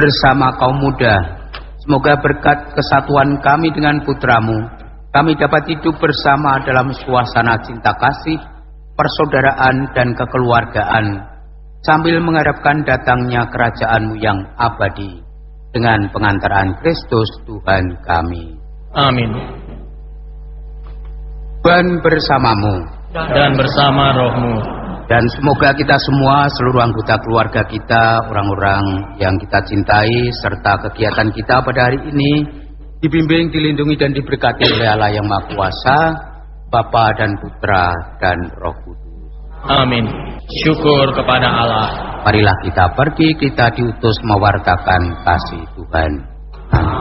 bersama kaum muda. Semoga berkat kesatuan kami dengan putramu, kami dapat hidup bersama dalam suasana cinta kasih, persaudaraan dan kekeluargaan, sambil mengharapkan datangnya kerajaan-Mu yang abadi, dengan pengantaran Kristus Tuhan kami. Amin. Tuhan bersamamu Dan bersama rohmu. dan semoga kita semua, seluruh anggota keluarga kita, orang-orang yang kita cintai, serta kegiatan kita pada hari ini dibimbing, dilindungi dan diberkati oleh Allah yang Maha Kuasa, Bapa dan Putra dan Roh Kudus. Amin. Syukur kepada Allah. Marilah kita pergi, kita diutus mewartakan kasih Tuhan.